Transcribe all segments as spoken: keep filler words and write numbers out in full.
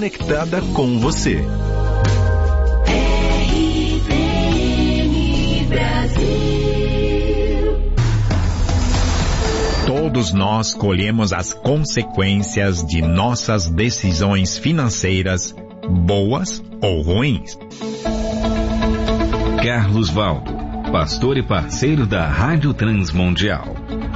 conectada com você. R T M Brasil. Todos nós colhemos as consequências de nossas decisões financeiras, boas ou ruins. Carlos Valdo, pastor e parceiro da Rádio Transmundial.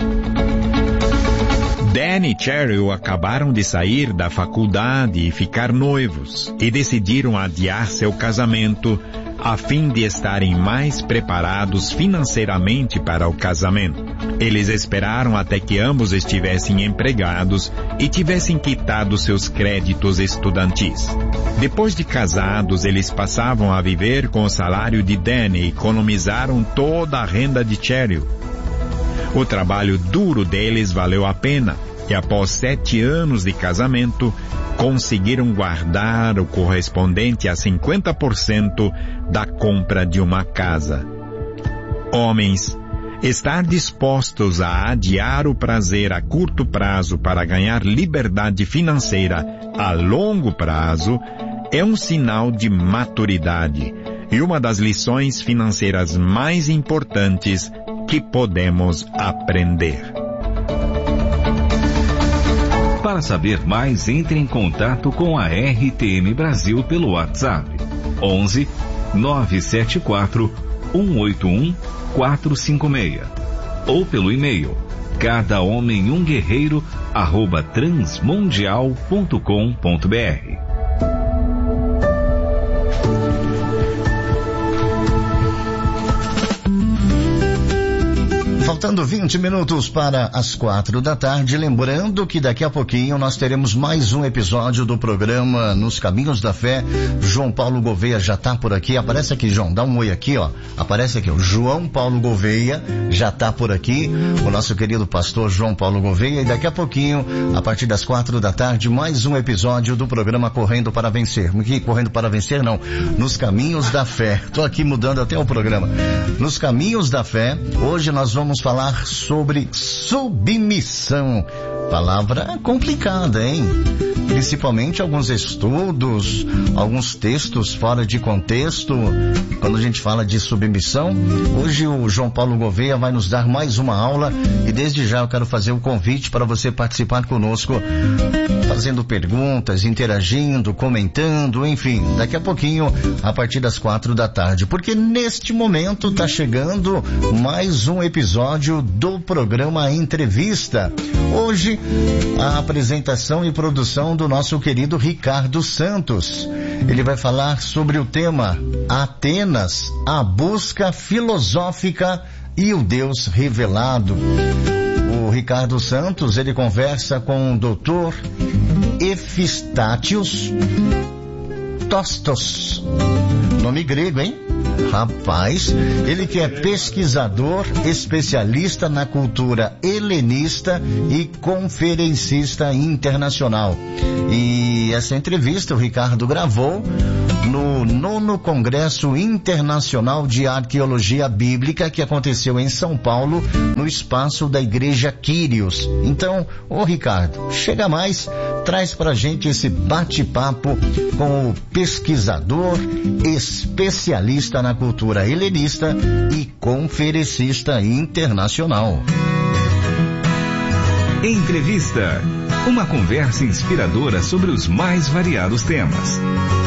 Dan e Cheryl acabaram de sair da faculdade e ficar noivos, e decidiram adiar seu casamento a fim de estarem mais preparados financeiramente para o casamento. Eles esperaram até que ambos estivessem empregados e tivessem quitado seus créditos estudantis. Depois de casados, eles passavam a viver com o salário de Dan e economizaram toda a renda de Cheryl. O trabalho duro deles valeu a pena, e após sete anos de casamento, conseguiram guardar o correspondente a cinquenta por cento da compra de uma casa. Homens, estar dispostos a adiar o prazer a curto prazo para ganhar liberdade financeira a longo prazo é um sinal de maturidade e uma das lições financeiras mais importantes que podemos aprender. Para saber mais, entre em contato com a R T M Brasil pelo WhatsApp onze nove sete quatro um oito um quatro cinco seis ou pelo e-mail cada homem um guerreiro arroba transmundial ponto com ponto br. Faltando vinte minutos para as quatro da tarde, lembrando que daqui a pouquinho nós teremos mais um episódio do programa Nos Caminhos da Fé. João Paulo Gouveia já está por aqui. Aparece aqui, João, dá um oi aqui, ó. Aparece aqui, o João Paulo Gouveia já está por aqui, o nosso querido pastor João Paulo Gouveia. E daqui a pouquinho, a partir das quatro da tarde, mais um episódio do programa Correndo para Vencer. Que Correndo para Vencer, não. Nos Caminhos da Fé. Tô aqui mudando até o programa. Nos Caminhos da Fé, hoje nós vamos falar sobre submissão. Palavra complicada, hein? Principalmente alguns estudos, alguns textos fora de contexto, quando a gente fala de submissão. Hoje o João Paulo Gouveia vai nos dar mais uma aula e desde já eu quero fazer um convite para você participar conosco, fazendo perguntas, interagindo, comentando, enfim, daqui a pouquinho, a partir das quatro da tarde, porque neste momento está chegando mais um episódio do programa Entrevista. Hoje, a apresentação e produção do nosso querido Ricardo Santos. Ele vai falar sobre o tema Atenas, a busca filosófica e o Deus revelado. O Ricardo Santos, ele conversa com o doutor Efistátios Tostos. Nome grego, hein? Rapaz, ele que é pesquisador, especialista na cultura helenista e conferencista internacional. E essa entrevista o Ricardo gravou no nono Congresso Internacional de Arqueologia Bíblica, que aconteceu em São Paulo, no espaço da Igreja Quírios. Então, ô Ricardo, chega mais, traz pra gente esse bate-papo com o pesquisador, especialista na cultura helenista e conferencista internacional. Entrevista. Uma conversa inspiradora sobre os mais variados temas.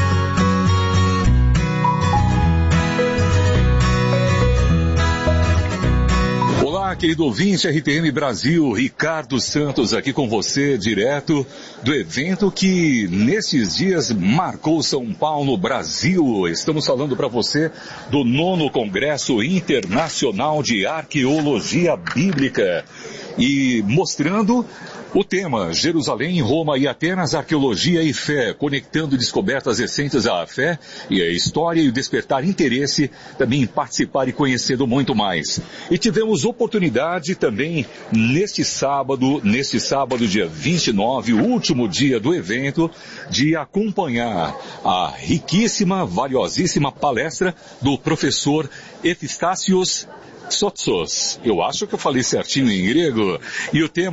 Olá, querido ouvinte R T M Brasil, Ricardo Santos aqui com você, direto do evento que nesses dias marcou São Paulo, Brasil. Estamos falando para você do nono Congresso Internacional de Arqueologia Bíblica e mostrando o tema Jerusalém, Roma e Atenas, Arqueologia e Fé, conectando descobertas recentes à fé e à história e o despertar interesse também em participar e conhecendo muito mais. E tivemos oportunidade também neste sábado, neste sábado dia vinte e nove, o último dia do evento, de acompanhar a riquíssima, valiosíssima palestra do professor Efistátios Tostos. Eu acho que eu falei certinho em grego. E o tema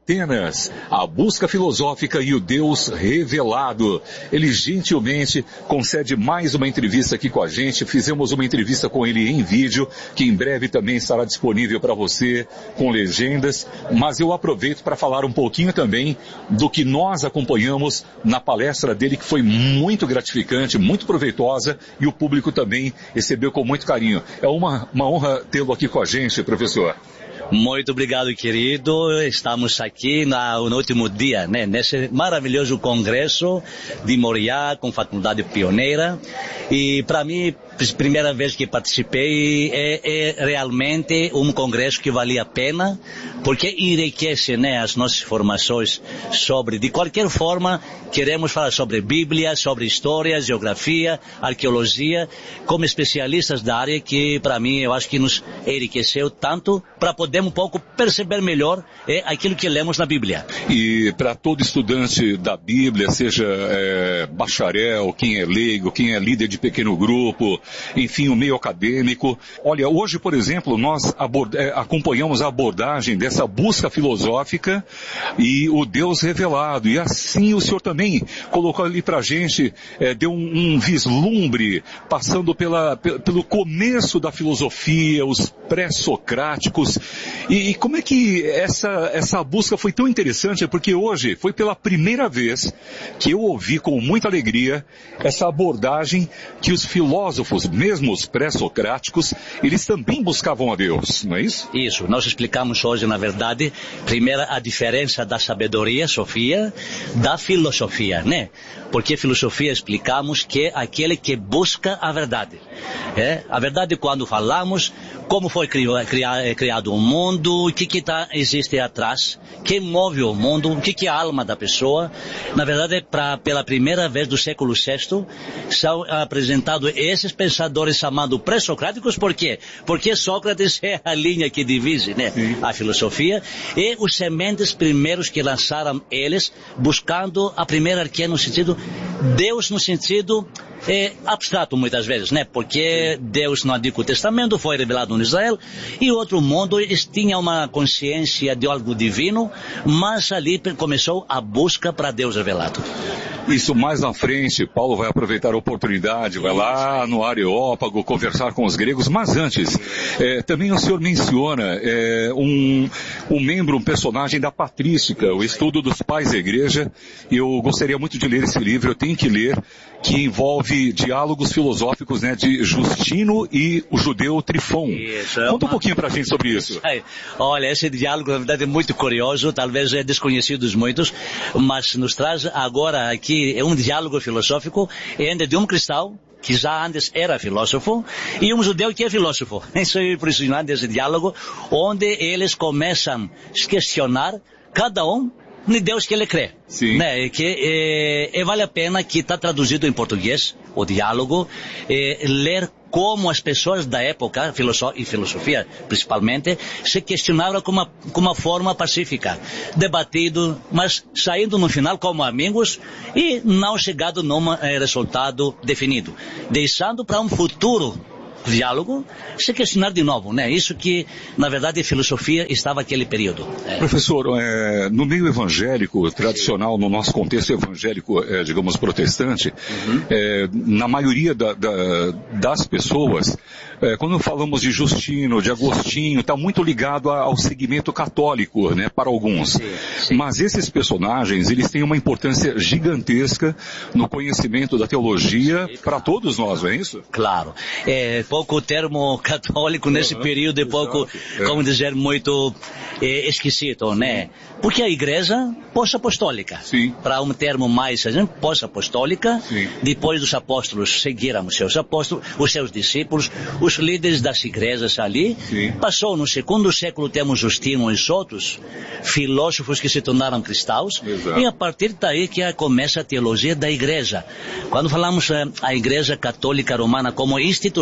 Atenas, a busca filosófica e o Deus revelado. Ele gentilmente concede mais uma entrevista aqui com a gente. Fizemos uma entrevista com ele em vídeo, que em breve também estará disponível para você, com legendas. Mas eu aproveito para falar um pouquinho também do que nós acompanhamos na palestra dele, que foi muito gratificante, muito proveitosa, e o público também recebeu com muito carinho. É uma, uma honra tê-lo aqui com a gente, professor. Muito obrigado, querido. Estamos aqui na, no último dia, né, nesse maravilhoso congresso de Moriá, com Faculdade Pioneira. E para mim, primeira vez que participei, é, é realmente um congresso que valia a pena, porque enriquece, né, as nossas informações sobre, de qualquer forma, queremos falar sobre Bíblia, sobre história, geografia, arqueologia, como especialistas da área, que para mim eu acho que nos enriqueceu tanto para poder um pouco perceber melhor é, aquilo que lemos na Bíblia. E para todo estudante da Bíblia, seja é, bacharel, quem é leigo, quem é líder de pequeno grupo, enfim, o meio acadêmico. Olha, hoje, por exemplo, nós abord- é, acompanhamos a abordagem dessa busca filosófica e o Deus revelado. E assim o senhor também colocou ali pra gente, é, deu um, um vislumbre, passando pela, pelo começo da filosofia, os pré-socráticos. E, e como é que essa, essa busca foi tão interessante? Porque hoje foi pela primeira vez que eu ouvi com muita alegria essa abordagem que os filósofos, mesmo os pré-socráticos, eles também buscavam a Deus, não é isso? Isso, nós explicamos hoje, na verdade, primeiro a diferença da sabedoria, Sofia, da filosofia, né? Porque filosofia explicamos que é aquele que busca a verdade. É? A verdade, quando falamos como foi criado, criado o mundo, o que que tá, existe atrás, quem move o mundo, o que que é a alma da pessoa. Na verdade, pra, pela primeira vez do século sexto, são apresentados esses pensadores chamados pré-socráticos. Por quê? Porque Sócrates é a linha que divide, né, a filosofia, e os sementes primeiros que lançaram eles, buscando a primeira arquia no sentido Deus, no sentido é, abstrato muitas vezes, né? Porque Deus no Antigo Testamento foi revelado no Israel, e outro mundo eles tinham uma consciência de algo divino, mas ali começou a busca para Deus revelado. Isso mais na frente, Paulo vai aproveitar a oportunidade, vai lá no Areópago conversar com os gregos, mas antes, é, também o senhor menciona é, um, um membro, um personagem da patrística, o estudo dos pais da igreja. Eu gostaria muito de ler esse livro, eu tenho que ler, que envolve diálogos filosóficos, né, de Justino e o judeu Trifão. Isso, é Conta uma... um pouquinho pra gente sobre isso. Olha, esse diálogo na verdade é muito curioso, talvez é desconhecido dos muitos, mas nos traz agora aqui é um diálogo filosófico entre um cristão que já antes era filósofo e um judeu que é filósofo. Isso é impressionante, esse diálogo, onde eles começam a questionar cada um no Deus que ele crê. Sim. Né? Que é, é, vale a pena, que está traduzido em português, o diálogo, é, ler como as pessoas da época, filosofia, e filosofia principalmente, se questionavam com uma, com uma forma pacífica, debatido, mas saindo no final como amigos e não chegado num eh, resultado definido, deixando para um futuro diálogo se questionar de novo, né? Isso que, na verdade, a filosofia estava naquele período. É. Professor, é, no meio evangélico tradicional, no nosso contexto evangélico, é, digamos, protestante, uhum. é, na maioria da, da, das pessoas, é, quando falamos de Justino, de Agostinho, está muito ligado ao segmento católico, né, para alguns. Sim, sim. Mas esses personagens, eles têm uma importância gigantesca no conhecimento da teologia para todos nós, não é isso? Claro. É, pouco termo católico nesse uhum, período é pouco, é. como dizer, muito é, esquisito, né? Porque a igreja pós-apostólica, para um termo mais pós-apostólica, depois dos apóstolos seguiram os seus apóstolos, os seus discípulos, os líderes das igrejas ali. Sim. Passou no segundo século, temos Justino e outros filósofos que se tornaram cristãos. Exato. E a partir daí que começa a teologia da igreja. Quando falamos a igreja católica romana como institucional,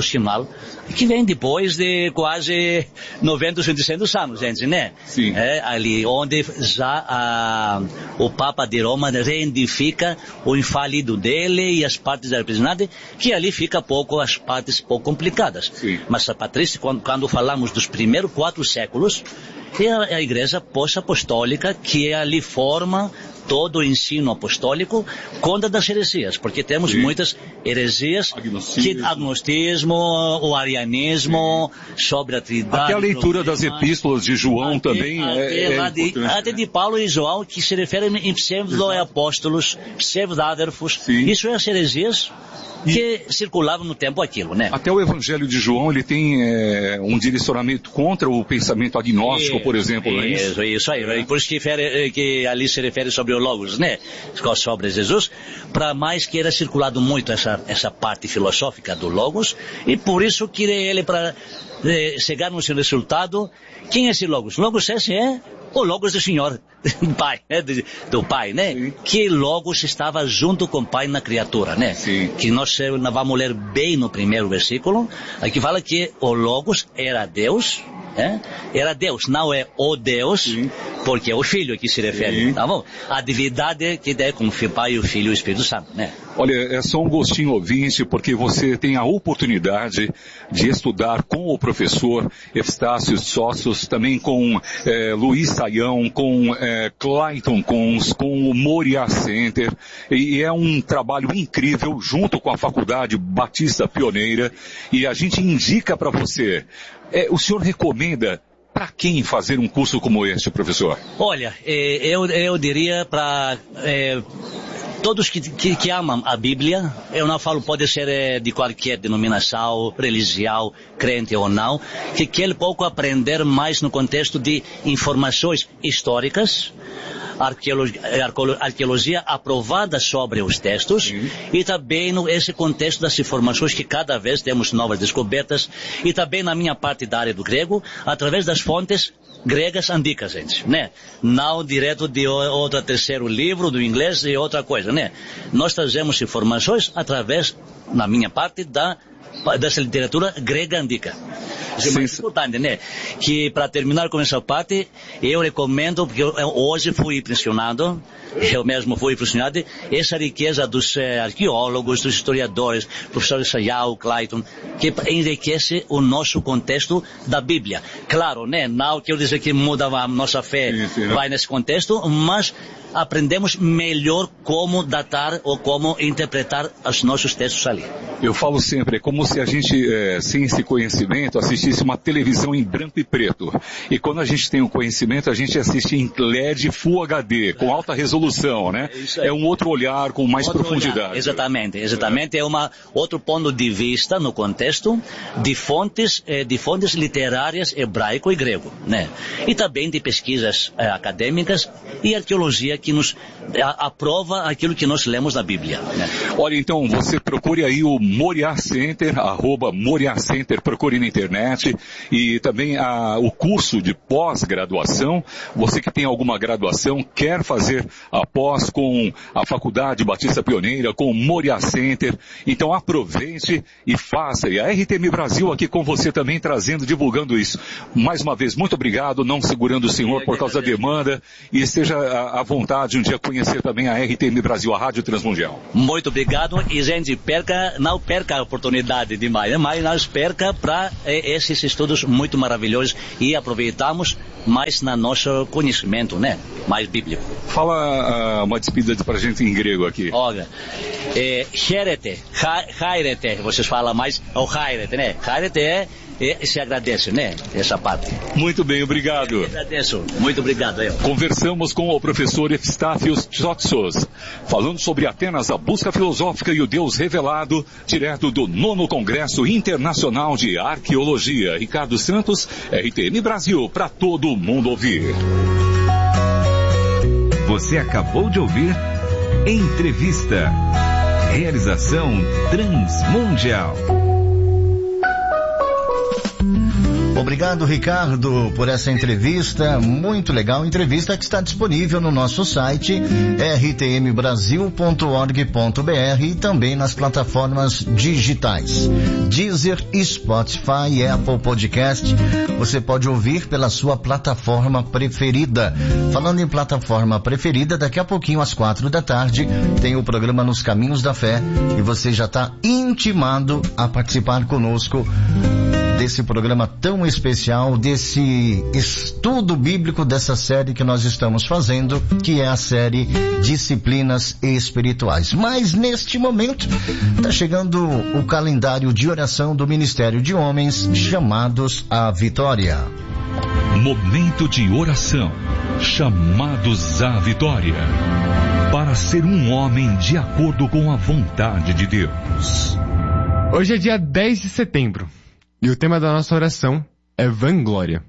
oriental, que vem depois de quase noventa, cento anos, gente, né? Sim. É, ali onde já a, o Papa de Roma reivindica o infalido dele e as partes da representante, que ali fica pouco, as partes pouco complicadas. Sim. Mas, Patrícia, quando, quando falamos dos primeiros quatro séculos, é a, a igreja pós-apostólica que ali forma todo o ensino apostólico contra das heresias, porque temos Sim. muitas heresias, agnosticismo, que, agnostismo o arianismo, Sim. sobre a Trindade. Até a leitura das epístolas de João até, também até, é, é de, até de Paulo e João, que se referem em pseudo-apóstolos, pseudo-adelfos. Isso é as heresias que circulavam no tempo aquilo, né? Até o Evangelho de João, ele tem é, um direcionamento contra o pensamento agnóstico, por exemplo, não é isso? Isso, isso aí. É. Por isso que, que ali se refere sobre o Logos, né? Sobre Jesus, para mais que era circulado muito essa, essa parte filosófica do Logos, e por isso que ele, para eh, chegar no seu resultado, quem é esse Logos? Logos esse é o Logos do Senhor, do Pai, né? do Pai, né? Sim. Que Logos estava junto com o Pai na criatura, né? Sim. Que nós vamos ler bem no primeiro versículo, aqui fala que o Logos era Deus, né? Era Deus, não é o Deus, Sim. porque é o Filho que se refere, Sim. tá bom? A divindade que é com o Pai, o Filho e o Espírito Santo, né? Olha, é só um gostinho ouvinte, porque você tem a oportunidade de estudar com o professor Eustácio Sócios, também com é, Luiz Saião, com é, Clayton Cons, com o Moriá Center, e, e é um trabalho incrível junto com a Faculdade Batista Pioneira, e a gente indica para você, é, o senhor recomenda para quem fazer um curso como este, professor? Olha, é, eu, eu diria para é, todos que, que, que amam a Bíblia, eu não falo, pode ser é, de qualquer denominação, religião, crente ou não, que quer pouco aprender mais no contexto de informações históricas, arqueologia, arqueologia aprovada sobre os textos, Sim. e também nesse contexto das informações que cada vez temos novas descobertas, e também na minha parte da área do grego, através das fontes gregas antigas, gente, né? Não direto de outro terceiro livro do inglês e outra coisa, né? Nós trazemos informações através, na minha parte, da dessa literatura grega antiga. Isso é mais importante, né? Que para terminar com essa parte, eu recomendo, porque eu, eu hoje fui impressionado, eu mesmo fui impressionado, essa riqueza dos eh, arqueólogos, dos historiadores, professor Sayao, Clayton, que enriquece o nosso contexto da Bíblia. Claro, né? Não que eu dizer que muda a nossa fé, sim, sim, vai nesse contexto, mas aprendemos melhor como datar ou como interpretar os nossos textos ali. Eu falo sempre, é como se a gente, é, sem esse conhecimento, assistisse uma televisão em branco e preto. E quando a gente tem o conhecimento, a gente assiste em L E D Full H D, com alta resolução, né? É, é um outro olhar, com mais outro profundidade. Olhar. Exatamente, exatamente. É uma, outro ponto de vista no contexto de fontes, eh, de fontes literárias hebraico e grego, né? E também de pesquisas eh, acadêmicas e arqueologia que nos a, aprova aquilo que nós lemos na Bíblia, né? Olha, então, você procure aí o Moriá Center, arroba Moriá Center, procure na internet, e também a, o curso de pós-graduação. Você que tem alguma graduação, quer fazer a pós com a Faculdade Batista Pioneira, com o Moriá Center, então aproveite e faça. E a R T M Brasil aqui com você também, trazendo, divulgando isso. Mais uma vez, muito obrigado, não segurando o senhor por causa da demanda, e esteja à vontade um dia conhecer também a R T M Brasil, a Rádio Transmundial. Muito obrigado, e gente, perca, não perca a oportunidade de mais, mas não perca para eh, esses estudos muito maravilhosos, e aproveitamos mais na nosso conhecimento, né? Mais bíblico. Fala uh, uma despedida pra gente em grego aqui. Olha, é, Herete, Hairete, vocês falam mais, ou Hairete, né? Hairete é, é, se agradece, né? Essa parte. Muito bem, obrigado. Eu agradeço, muito obrigado. Eu. Conversamos com o professor Eustácio Sócios, falando sobre Atenas, a busca filosófica e o Deus revelado, direto do nono Congresso Internacional de Arqueologia. Ricardo Santos, R T M Brasil, para todo mundo ouvir. Você acabou de ouvir Entrevista. Realização Transmundial. Obrigado, Ricardo, por essa entrevista, muito legal, entrevista que está disponível no nosso site r t m brasil ponto org ponto b r e também nas plataformas digitais Deezer, Spotify e Apple Podcast. Você pode ouvir pela sua plataforma preferida. Falando em plataforma preferida, daqui a pouquinho às quatro da tarde tem o programa Nos Caminhos da Fé e você já está intimado a participar conosco desse programa tão especial, desse estudo bíblico, dessa série que nós estamos fazendo, que é a série Disciplinas Espirituais. Mas neste momento está chegando o calendário de oração do Ministério de Homens, chamados à Vitória. Momento de oração, chamados à vitória, para ser um homem de acordo com a vontade de Deus. Hoje é dia dez de setembro. E o tema da nossa oração é vanglória.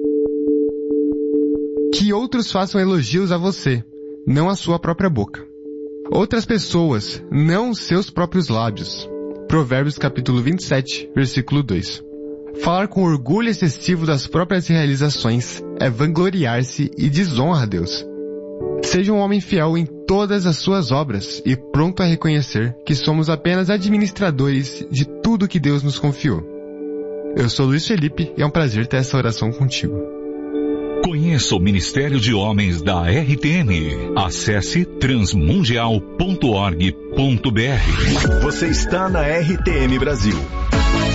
Que outros façam elogios a você, não a sua própria boca. Outras pessoas, não os seus próprios lábios. Provérbios capítulo vinte e sete, versículo dois. Falar com orgulho excessivo das próprias realizações é vangloriar-se e desonra a Deus. Seja um homem fiel em todas as suas obras e pronto a reconhecer que somos apenas administradores de tudo que Deus nos confiou. Eu sou Luiz Felipe e é um prazer ter essa oração contigo. Conheça o Ministério de Homens da R T M. Acesse transmundial ponto org ponto b r. Você está na R T M Brasil,